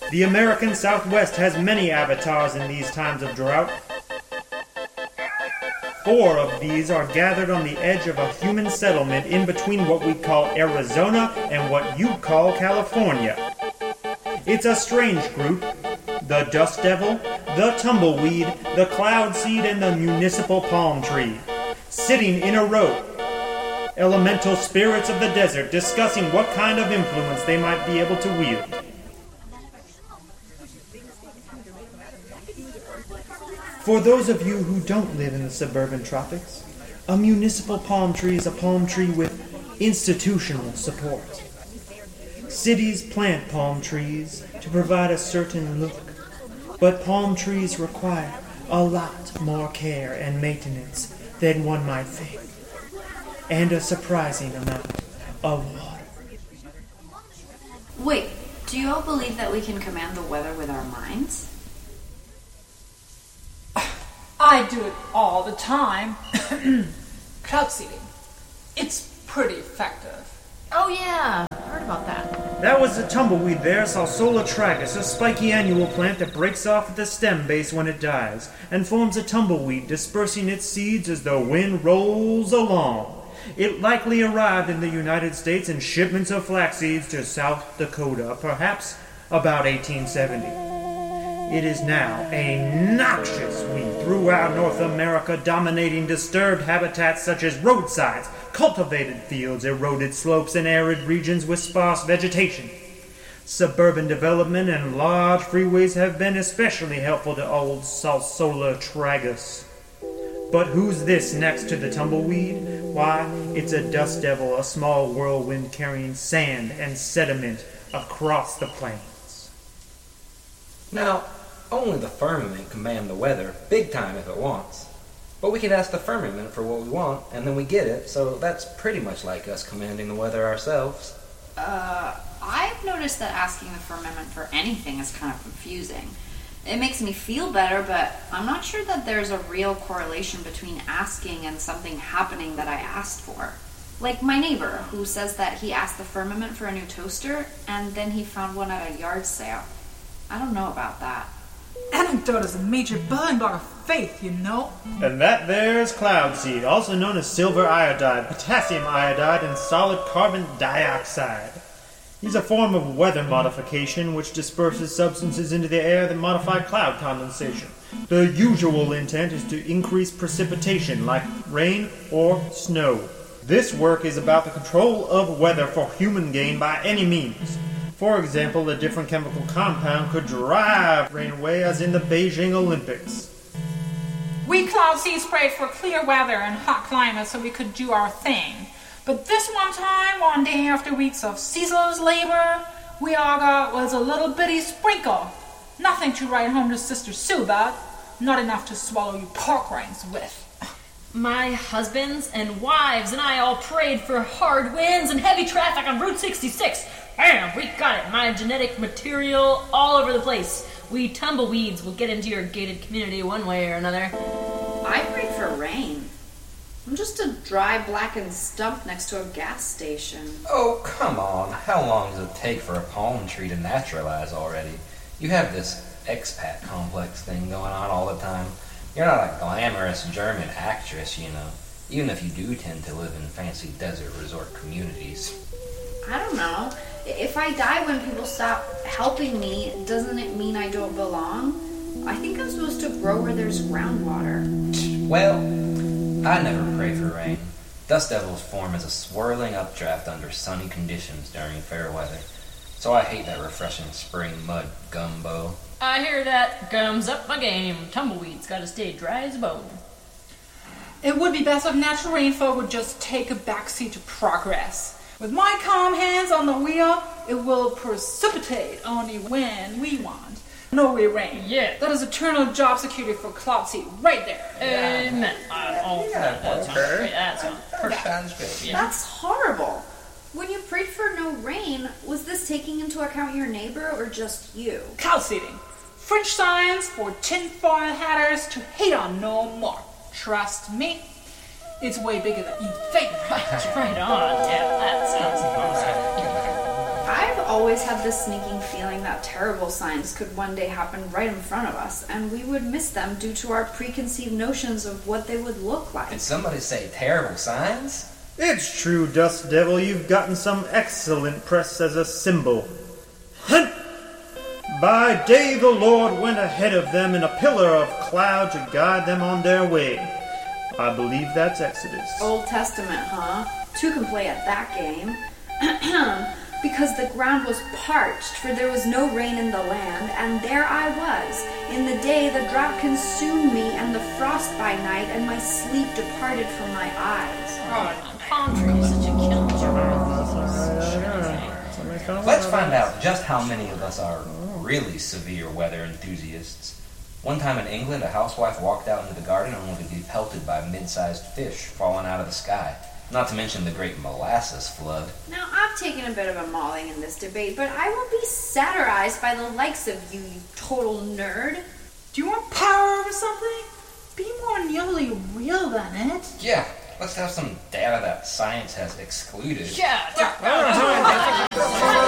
The American Southwest has many avatars in these times of drought. 4 of these are gathered on the edge of a human settlement in between what we call Arizona and what you call California. It's a strange group: the dust devil, the tumbleweed, the cloudseed, and the municipal palm tree, sitting in a row. Elemental spirits of the desert discussing what kind of influence they might be able to wield. For those of you who don't live in the suburban tropics, a municipal palm tree is a palm tree with institutional support. Cities plant palm trees to provide a certain look, but palm trees require a lot more care and maintenance than one might think, and a surprising amount of water. Wait, do you all believe that we can command the weather with our minds? I do it all the time. Cloud seeding. It's pretty effective. Oh yeah, I heard about that. That was the tumbleweed there, Salsola tragus, a spiky annual plant that breaks off at the stem base when it dies, and forms a tumbleweed, dispersing its seeds as the wind rolls along. It likely arrived in the United States in shipments of flax seeds to South Dakota, perhaps about 1870. It is now a noxious weed throughout North America, dominating disturbed habitats such as roadsides, cultivated fields, eroded slopes, and arid regions with sparse vegetation. Suburban development and large freeways have been especially helpful to old Salsola tragus. But who's this next to the tumbleweed? Why, it's a dust devil, a small whirlwind carrying sand and sediment across the plains. Now, only the firmament can command the weather, big time if it wants. But we can ask the firmament for what we want, and then we get it, so that's pretty much like us commanding the weather ourselves. I've noticed that asking the firmament for anything is kind of confusing. It makes me feel better, but I'm not sure that there's a real correlation between asking and something happening that I asked for. Like my neighbor, who says that he asked the firmament for a new toaster, and then he found one at a yard sale. I don't know about that. Anecdote is a major building block of faith, you know? And that there's cloudseed, also known as silver iodide, potassium iodide, and solid carbon dioxide. He's a form of weather modification which disperses substances into the air that modify cloud condensation. The usual intent is to increase precipitation, like rain or snow. This work is about the control of weather for human gain by any means. For example, a different chemical compound could drive rain away, as in the Beijing Olympics. We cloud seed sprayed for clear weather and hot climates so we could do our thing. But this one time, one day after weeks of ceaseless labor, we all got was a little bitty sprinkle. Nothing to write home to Sister Sue about. Not enough to swallow you pork rinds with. My husbands and wives and I all prayed for hard winds and heavy traffic on Route 66. Bam! We got it. My genetic material all over the place. We tumbleweeds will get into your gated community one way or another. I prayed for rain. I'm just a dry, blackened stump next to a gas station. Oh, come on. How long does it take for a palm tree to naturalize already? You have this expat complex thing going on all the time. You're not a glamorous German actress, you know, even if you do tend to live in fancy desert resort communities. I don't know. If I die when people stop helping me, doesn't it mean I don't belong? I think I'm supposed to grow where there's groundwater. Well, I never pray for rain. Dust devils form as a swirling updraft under sunny conditions during fair weather. So I hate that refreshing spring mud gumbo. I hear that gums up my game. Tumbleweeds gotta stay dry as a bone. It would be best if natural rainfall would just take a backseat to progress. With my calm hands on the wheel, it will precipitate only when we want. No way rain. Yeah. That is eternal job security for cloud seed right there. Amen. I'm all for that. That sounds great. That sounds perfect. Sounds good. Yeah. That's horrible. When you prayed for no rain, was this taking into account your neighbor or just you? Cloud seeding. French signs for tinfoil hatters to hate on no more. Trust me. It's way bigger than you think. Right on. Yeah, that sounds awesome. I've always had this sneaking feeling that terrible signs could one day happen right in front of us, and we would miss them due to our preconceived notions of what they would look like. Did somebody say terrible signs? It's true, Dust Devil, you've gotten some excellent press as a symbol. Hunt! By day the Lord went ahead of them in a pillar of cloud to guide them on their way. I believe that's Exodus. Old Testament, huh? Two can play at that game. Because the ground was parched, for there was no rain in the land, and there I was. In the day the drought consumed me, and the frost by night, and my sleep departed from my eyes. Oh, palm tree is such a killer. Let's find out just how many of us are really severe weather enthusiasts. One time in England, a housewife walked out into the garden only to be pelted by mid-sized fish falling out of the sky. Not to mention the great molasses flood. Now, I've taken a bit of a mauling in this debate, but I won't be satirized by the likes of you, you total nerd. Do you want power over something? Be more nearly real than it. Yeah, let's have some data that science has excluded. Yeah.